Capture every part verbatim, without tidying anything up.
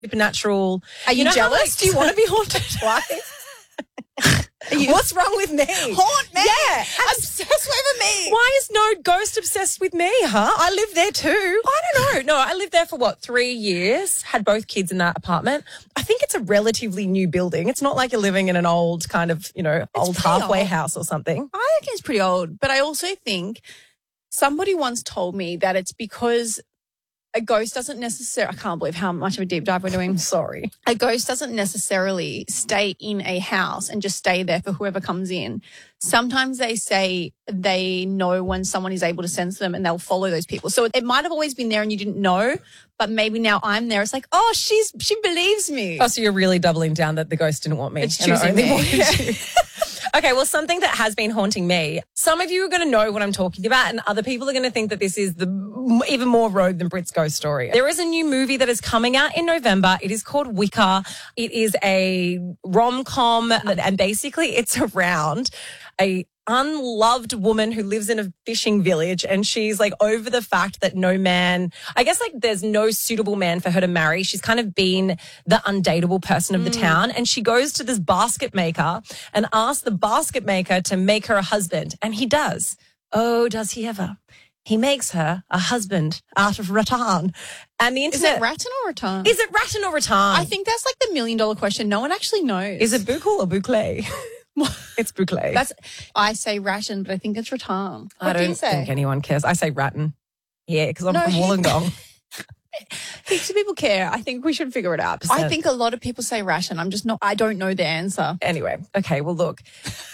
supernatural. Are you, you know jealous? Like, Do you want to be haunted? Why? You, What's wrong with me? Haunt me? Yeah. Obsessed with me? Why is no ghost obsessed with me, huh? I live there too. I don't know. No, I lived there for what, three years? Had both kids in that apartment. I think it's a relatively new building. It's not like you're living in an old kind of, you know, old halfway old. house or something. I reckon it's pretty old, but I also think somebody once told me that it's because a ghost doesn't necessarily, I can't believe how much of a deep dive we're doing. Sorry. A ghost doesn't necessarily stay in a house and just stay there for whoever comes in. Sometimes they say they know when someone is able to sense them and they'll follow those people. So it might have always been there and you didn't know, but maybe now I'm there. It's like, oh, she's she believes me. Oh, so you're really doubling down that the ghost didn't want me. It's and I choosing only me. wanted you. Okay, well, something that has been haunting me, some of you are going to know what I'm talking about and other people are going to think that this is the even more rogue than Brit's ghost story. There is a new movie that is coming out in November. It is called Wicca. It is a rom-com and basically it's around a unloved woman who lives in a fishing village and she's like over the fact that no man, I guess like there's no suitable man for her to marry. She's kind of been the undateable person of the mm. town and she goes to this basket maker and asks the basket maker to make her a husband and he does. Oh, does he ever? He makes her a husband out of rattan. And the internet. Is it rattan or rattan? Is it rattan or rattan? I think that's like the million dollar question. No one actually knows. Is it boucle or boucle? It's boucle. That's, I say rattan, but I think it's rattan. What I don't do you say? think anyone cares. I say rattan. Yeah, because I'm No, from he- Wollongong. Heaps of people care. I think we should figure it out. I think a lot of people say rattan. I'm just not, I don't know the answer. Anyway, okay, well, look.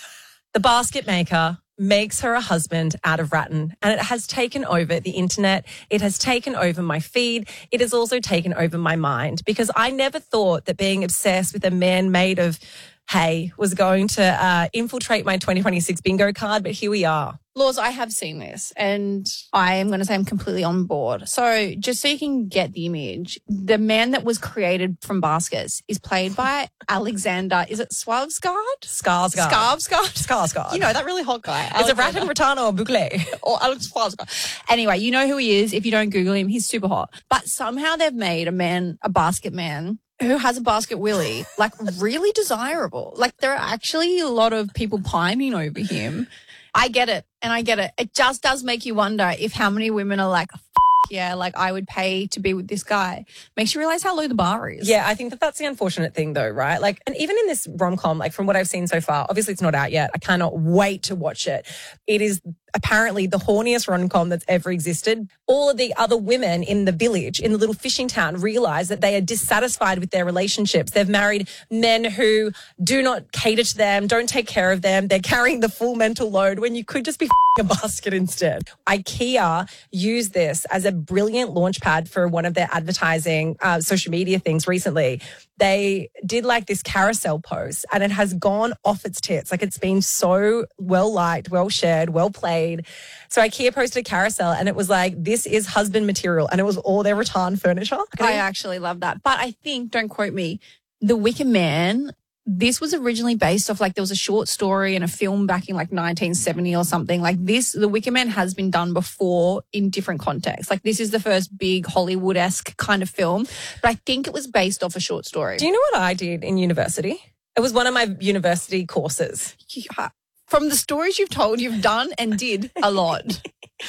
The basket maker makes her a husband out of rattan and it has taken over the internet. It has taken over my feed. It has also taken over my mind because I never thought that being obsessed with a man made of hay was going to uh, infiltrate my twenty twenty-six bingo card, but here we are. Laws, I have seen this and I am going to say I'm completely on board. So just so you can get the image, the man that was created from baskets is played by Alexander, is it Skarsgård? Skarsgård. Skarsgård? Skarsgård. You know, that really hot guy. Is it rattan, rattan or boucle? Or Alex Skarsgård. Anyway, you know who he is. If you don't Google him, he's super hot. But somehow they've made a man, a basket man, who has a basket willy, like really desirable. Like there are actually a lot of people pining over him. I get it. And I get it. It just does make you wonder if how many women are like, F- yeah, like I would pay to be with this guy. Makes you realize how low the bar is. Yeah, I think that that's the unfortunate thing though, right? Like, and even in this rom-com, like from what I've seen so far, obviously it's not out yet. I cannot wait to watch it. It is apparently the horniest rom-com that's ever existed. All of the other women in the village, in the little fishing town, realize that they are dissatisfied with their relationships. They've married men who do not cater to them, don't take care of them. They're carrying the full mental load when you could just be f***ing a basket instead. IKEA used this as a brilliant launch pad for one of their advertising uh, social media things recently. They did like this carousel post and it has gone off its tits. Like it's been so well liked, well shared, well played. So IKEA posted a carousel and it was like, this is husband material. And it was all their rattan furniture. I actually love that. But I think, don't quote me, The Wicker Man, this was originally based off like there was a short story and a film back in like nineteen seventy or something. Like this, The Wicker Man has been done before in different contexts. Like this is the first big Hollywood-esque kind of film. But I think it was based off a short story. Do you know what I did in university? It was one of my university courses. Yeah. From the stories you've told, you've done and did a lot.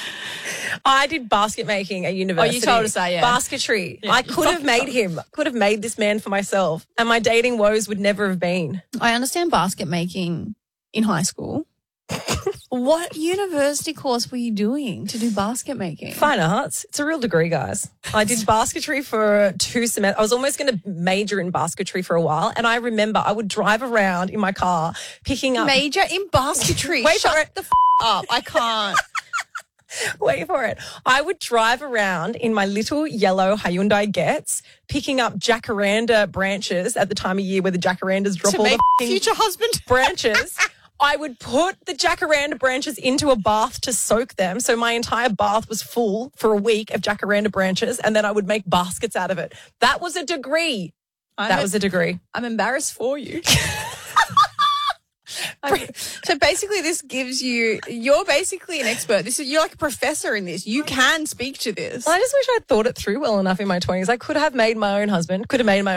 I did basket making at university. Oh, you told us that, yeah. Basketry. Yeah. I could have made him, could have made this man for myself. And my dating woes would never have been. I understand basket making in high school. What university course were you doing to do basket making? Fine arts. It's a real degree, guys. I did basketry for two semesters. I was almost going to major in basketry for a while. And I remember I would drive around in my car picking up. Major in basketry. Wait Shut for it. the f- up. I can't. Wait for it. I would drive around in my little yellow Hyundai Getz, picking up jacaranda branches at the time of year where the jacarandas drop To all make the future husband. branches. I would put the jacaranda branches into a bath to soak them. So my entire bath was full for a week of jacaranda branches and then I would make baskets out of it. That was a degree. I'm that a, was a degree. I'm embarrassed for you. Okay. So basically, this gives you, you're basically an expert. This is, you're like a professor in this. You can speak to this. I just wish I'd thought it through well enough in my twenties. I could have made my own husband, could have made my